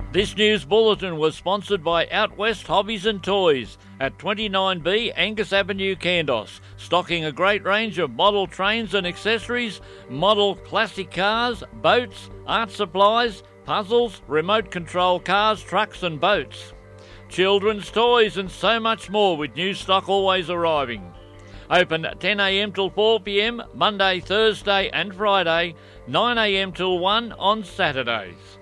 This news bulletin was sponsored by Out West Hobbies and Toys at 29B Angus Avenue, Kandos, stocking a great range of model trains and accessories, model classic cars, boats, art supplies, puzzles, remote control cars, trucks and boats. Children's toys and so much more, with new stock always arriving. Open 10am till 4pm, Monday, Thursday and Friday, 9am till 1 on Saturdays.